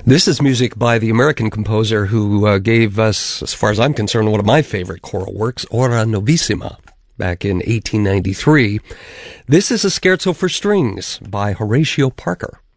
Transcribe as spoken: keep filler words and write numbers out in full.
This is music by the American composer who uh, gave us, as far as I'm concerned, one of my favorite choral works, Ora Novissima, back in eighteen ninety-three. This is a scherzo for strings by Horatio Parker.